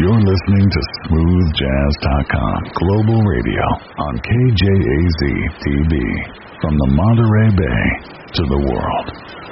You're listening to SmoothJazz.com Global Radio on KJAZ-TV. From the Monterey Bay to the world.